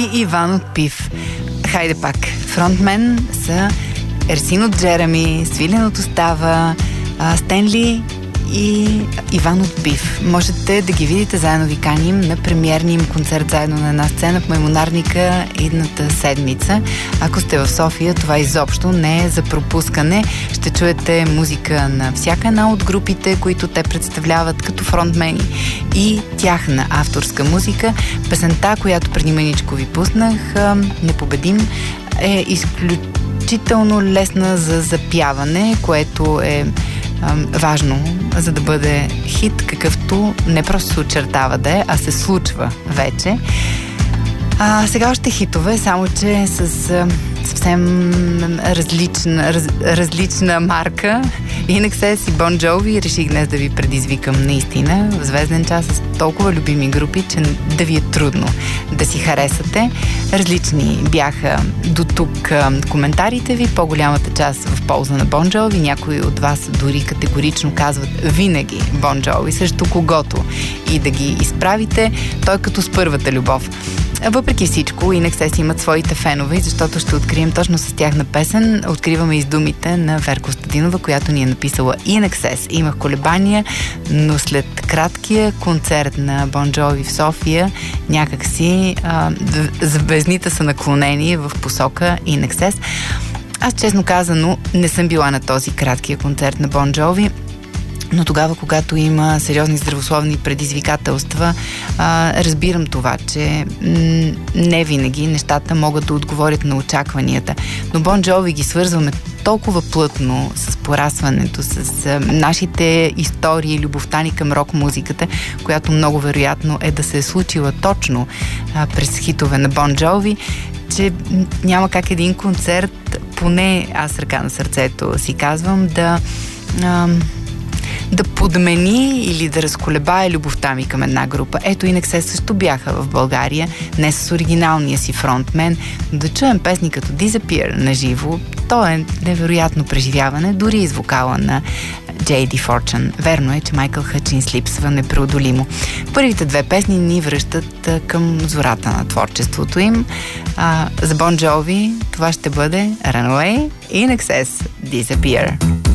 и Иван от Пив. Хайде пак. Фронтмен са Ерсин от Джереми, Свилен от Остава, Стенли и Иван от Пив. Можете да ги видите, заедно ви каним на премиерния им концерт заедно на една сцена в Маймонарника идната седмица. Ако сте в София, това изобщо не е за пропускане. Ще чуете музика на всяка една от групите, които те представляват като фронтмени и тяхна авторска музика. Песента, която преди маничко ви пуснах, Непобедим, е изключително лесна за запяване, което е важно, за да бъде хит, какъвто не просто се очертава да е, а се случва вече. Сега още хитове, само че с съвсем различна марка. INXS и Bon Jovi реших днес да ви предизвикам наистина в звезден час с толкова любими групи, че да ви е трудно да си харесате. Различни бяха до тук коментарите ви, по-голямата част в полза на Bon Jovi. Някои от вас дори категорично казват винаги Bon Jovi, срещу когото и да ги изправите, той като с първата любов. Въпреки всичко, INXS имат своите фенове, защото ще открием точно с тяхна песен. Откриваме из думите на Верка Костадинова, която ни е написала INXS. Имах колебания, но след краткия концерт на Bon Jovi в София, някакси звездните са наклонени в посока INXS. Аз, честно казано, не съм била на този краткия концерт на Bon Jovi, но тогава, когато има сериозни здравословни предизвикателства, разбирам това, че не винаги нещата могат да отговорят на очакванията. Но Bon Jovi ги свързваме толкова плътно с порастването, с нашите истории и любовта ни към рок-музиката, която много вероятно е да се е случила точно през хитове на Bon Jovi, че няма как един концерт, поне аз ръка на сърцето си казвам, да подмени или да разколебае любовта ми към една група. Ето, INXS също бяха в България, не с оригиналния си фронтмен, но да чуем песни като Disappear на живо, то е невероятно преживяване, дори из вокала на J.D. Fortune. Верно е, че Майкъл Хъчинс липсва непреодолимо. Първите две песни ни връщат към зората на творчеството им. За Bon Jovi това ще бъде Runaway, INXS, Disappear.